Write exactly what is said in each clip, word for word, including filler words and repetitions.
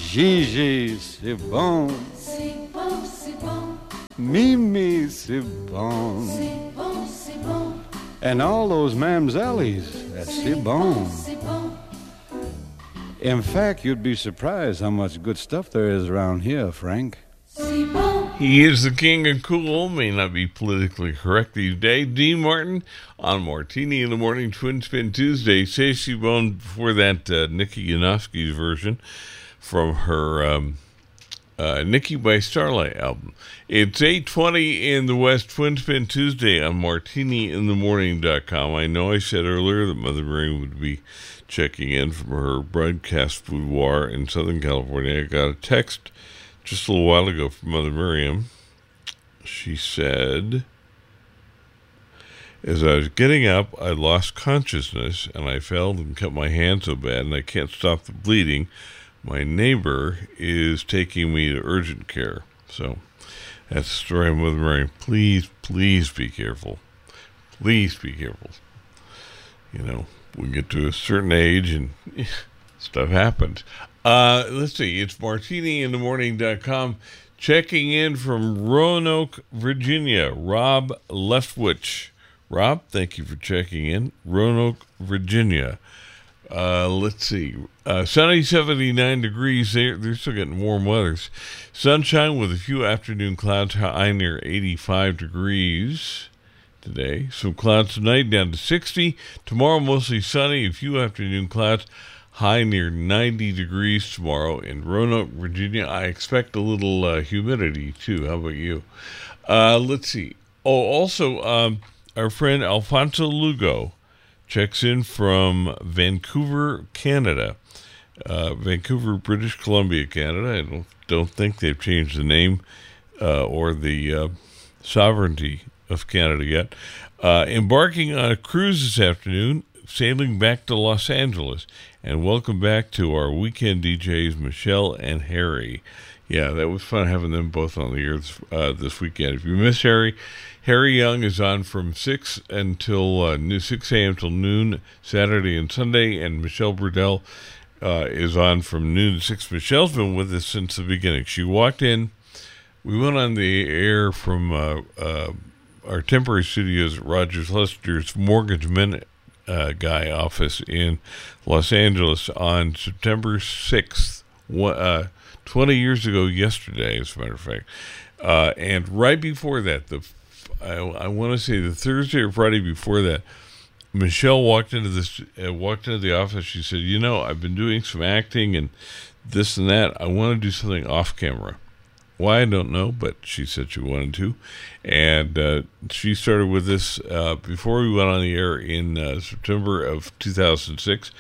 Gigi, c'est bon. C'est bon, c'est bon. Mimi, c'est bon. C'est bon, c'est bon. And all those mamsellies, that's c'est bon. C'est bon. In fact, you'd be surprised how much good stuff there is around here, Frank. C'est bon. He is the king of cool, may not be politically correct these days. Dean Martin on Martini in the Morning, Twin Spin Tuesday. C'est si bon before that, uh, Nikki Yanofsky's version from her um, uh, Nikki by Starlight album. It's eight twenty in the West, Twin Spin Tuesday on martini in the morning dot com. I know I said earlier that Mother Mary would be checking in from her broadcast boudoir in Southern California. I got a text just a little while ago from Mother Miriam. She said, as I was getting up, I lost consciousness and I fell and cut my hand so bad and I can't stop the bleeding. My neighbor is taking me to urgent care. So that's the story of Mother Miriam. Please, please be careful. Please be careful. You know, we get to a certain age and stuff happens. Uh, let's see. It's martini in the morning dot com. Checking in from Roanoke, Virginia, Rob Leftwich. Rob, thank you for checking in. Roanoke, Virginia. Uh, let's see. Uh, sunny, seventy-nine degrees. They're, they're still getting warm weathers. Sunshine with a few afternoon clouds, high near eighty-five degrees today. Some clouds tonight, down to sixty. Tomorrow, mostly sunny, a few afternoon clouds. High near ninety degrees tomorrow in Roanoke, Virginia. I expect a little uh, humidity, too. How about you? Uh, let's see. Oh, also, um, our friend Alfonso Lugo checks in from Vancouver, Canada. Uh, Vancouver, British Columbia, Canada. I don't, don't think they've changed the name uh, or the uh, sovereignty of Canada yet. Uh, embarking on a cruise this afternoon, sailing back to Los Angeles. And welcome back to our weekend D Js, Michelle and Harry. Yeah, that was fun having them both on the air this, uh, this weekend. If you miss Harry, Harry Young is on from six until uh, six a.m. till noon, Saturday and Sunday, and Michelle Burdell uh, is on from noon to six. Michelle's been with us since the beginning. She walked in. We went on the air from uh, uh, our temporary studios at Rogers Lester's Mortgage Minute Uh, guy office in Los Angeles on September sixth, one, uh, twenty years ago yesterday, as a matter of fact. Uh, and right before that, the I, I want to say the Thursday or Friday before that, Michelle walked into this uh, walked into the office. She said, "You know, I've been doing some acting and this and that. I want to do something off camera." Why, I don't know, but she said she wanted to. And uh, she started with this uh, before we went on the air in uh, September of two thousand six.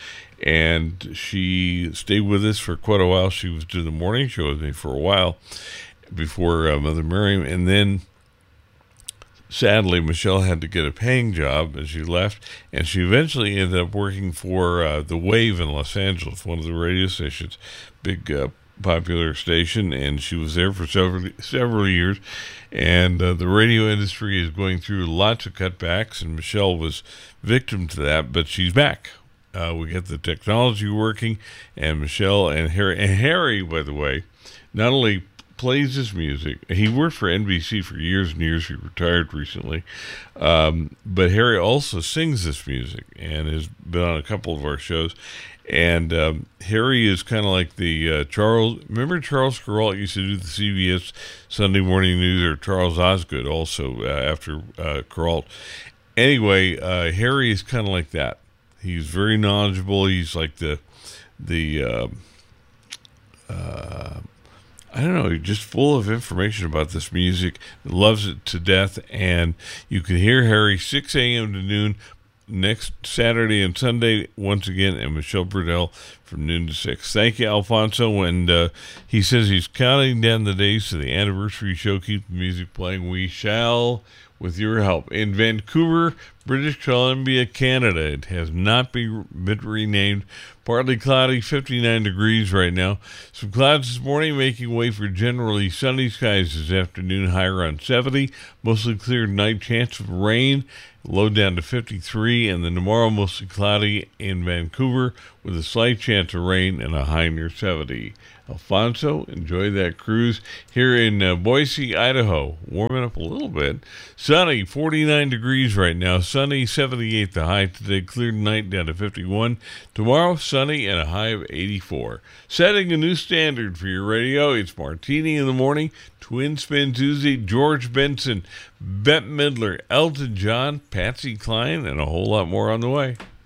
And she stayed with us for quite a while. She was doing the morning show with me for a while before uh, Mother Miriam. And then, sadly, Michelle had to get a paying job and she left. And she eventually ended up working for uh, The Wave in Los Angeles, one of the radio stations, big uh popular station, and she was there for several several years. And uh, the radio industry is going through lots of cutbacks, and Michelle was victim to that, but she's back. Uh, we get the technology working, and Michelle and Harry, and Harry, by the way, not only plays his music, he worked for N B C for years and years, he retired recently, um, but Harry also sings this music and has been on a couple of our shows. And um, Harry is kind of like the uh, Charles, remember Charles Kuralt used to do the C B S Sunday Morning News, or Charles Osgood also uh, after uh, Kuralt. Anyway, uh, Harry is kind of like that. He's very knowledgeable. He's like the, the uh, uh, I don't know, he's just full of information about this music, loves it to death. And you can hear Harry six a.m. to noon, next Saturday and Sunday once again, and Michelle Burdell from noon to six. Thank you, Alfonso. And uh, he says he's counting down the days to the anniversary show. Keep the music playing. We shall, with your help. In Vancouver, British Columbia, Canada. It has not been, been renamed. Partly cloudy, fifty-nine degrees right now. Some clouds this morning, making way for generally sunny skies this afternoon, high around seventy. Mostly clear night, chance of rain, low down to fifty-three. And then tomorrow, mostly cloudy in Vancouver with a slight chance of rain and a high near seventy. Alfonso, enjoy that cruise. Here in uh, Boise, Idaho, warming up a little bit. Sunny, forty-nine degrees right now. Sunny, seventy-eight the high today. Clear night down to fifty-one. Tomorrow, sunny and a high of eighty-four. Setting a new standard for your radio. It's Martini in the Morning. Twin Spin Tuesday. George Benson, Bette Midler, Elton John, Patsy Cline, and a whole lot more on the way.